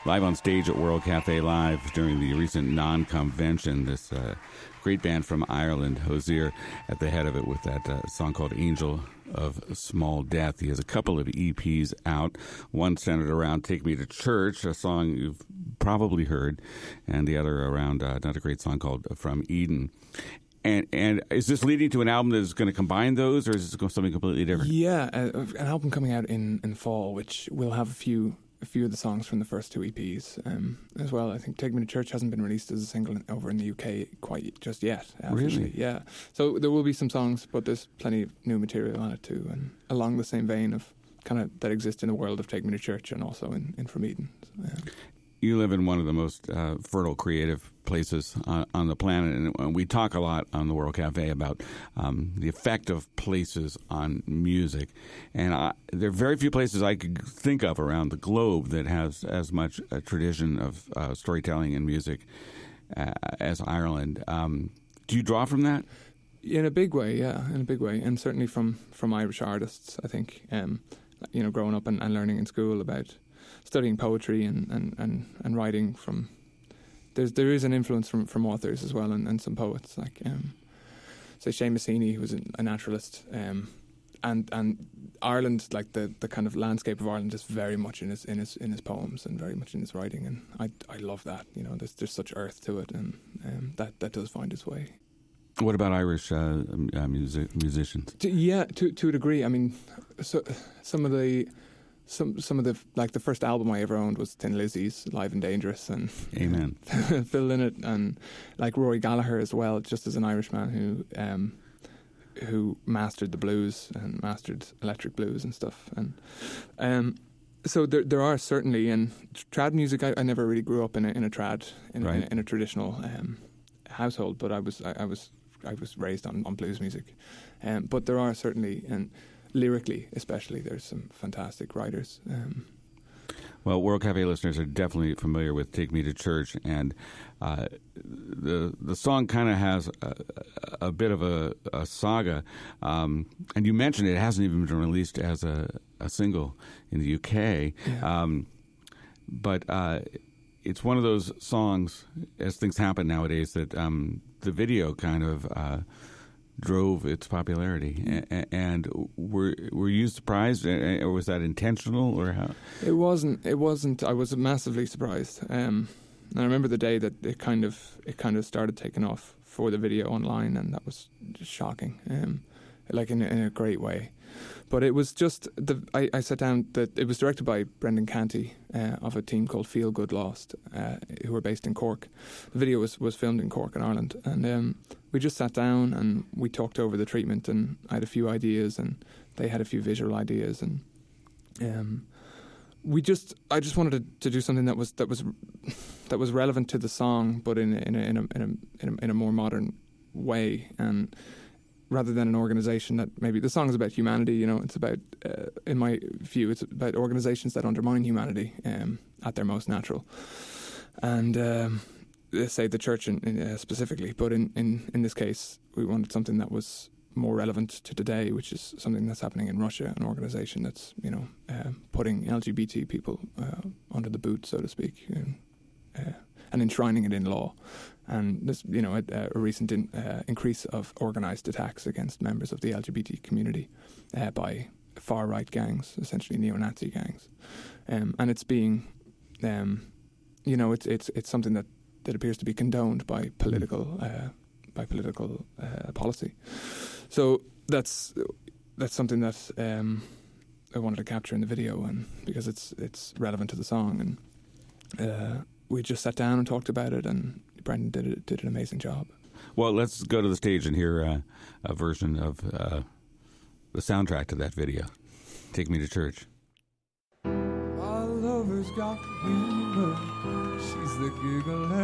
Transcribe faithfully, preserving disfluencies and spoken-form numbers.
live on stage at World Cafe Live during the recent non-convention. This uh, great band from Ireland, Hozier, at the head of it with that uh, song called Angel of Small Death. He has a couple of E Ps out, one centered around Take Me to Church, a song you've probably heard, and the other around uh, another great song called From Eden. And and is this leading to an album that is going to combine those, or is this something completely different? Yeah, uh, an album coming out in, in fall, which will have a few a few of the songs from the first two E Ps um, as well. I think Take Me to Church hasn't been released as a single over in the U K quite just yet. Really? Yeah. So there will be some songs, but there's plenty of new material on it too, and along the same vein of kind of that exists in the world of Take Me to Church and also in, in From Eden. So, yeah. You live in one of the most uh, fertile, creative places on, on the planet, and we talk a lot on the World Cafe about um, the effect of places on music. And I, there are very few places I could think of around the globe that has as much a tradition of uh, storytelling and music uh, as Ireland. Um, do you draw from that? In a big way, yeah, in a big way, and certainly from, from Irish artists, I think. Um, you know, growing up and, and learning in school about studying poetry and, and, and, and writing from there's there is an influence from, from authors as well and, and some poets like um, say Seamus Heaney, who was a, a naturalist, um, and and Ireland, like the, the kind of landscape of Ireland is very much in his in his in his poems and very much in his writing, and I I love that. You know, there's there's such earth to it, and um, that that does find its way. What about Irish uh, uh, music, musicians? To, yeah, to to a degree. I mean, so, some of the. Some some of the like the first album I ever owned was Thin Lizzy's Live and Dangerous, and Amen. Phil Lynott and like Rory Gallagher as well, just as an Irishman who um, who mastered the blues and mastered electric blues and stuff, and um, so there there are certainly and trad music. I, I never really grew up in a in a trad in, right. in, a, in a traditional um, household, but I was I, I was I was raised on, on blues music, um, but there are certainly and. Lyrically, especially, there's some fantastic writers. Um, well, World Cafe listeners are definitely familiar with "Take Me to Church," and uh, the the song kind of has a, a bit of a, a saga. Um, and you mentioned it hasn't even been released as a, a single in the U K, yeah. um, but uh, it's one of those songs, as things happen nowadays, that um, the video kind of. Uh, drove its popularity, and were were you surprised, or was that intentional, or how? It wasn't. It wasn't. I was massively surprised. Um, and I remember the day that it kind of it kind of started taking off for the video online, and that was just shocking. Um, like in a, in a great way. But it was just the I, I sat down that it was directed by Brendan Canty uh, of a team called Feel Good Lost, uh, who are based in Cork. The video was, was filmed in Cork in Ireland, and um, we just sat down and we talked over the treatment, and I had a few ideas and they had a few visual ideas, and um, we just I just wanted to, to do something that was that was that was relevant to the song, but in a, in a, in a, in a, in a, in a more modern way, and. Rather than an organisation that maybe the song is about humanity, you know, it's about, uh, in my view, it's about organisations that undermine humanity um, at their most natural. And um, let's say the church in, in, uh, specifically, but in, in, in this case, we wanted something that was more relevant to today, which is something that's happening in Russia, an organisation that's, you know, uh, putting L G B T people uh, under the boot, so to speak, and, uh, and enshrining it in law. And this, you know, a, a recent in, uh, increase of organised attacks against members of the L G B T community uh, by far-right gangs, essentially neo-Nazi gangs, um, and it's being, um, you know, it's it's it's something that, that appears to be condoned by political uh, by political uh, policy. So that's that's something that um, I wanted to capture in the video, and because it's it's relevant to the song, and uh, we just sat down and talked about it, and Brendan did it, did an amazing job. Well, let's go to the stage and hear uh, a version of uh, the soundtrack to that video. Take Me to Church. My lover's got humor. She's the giggle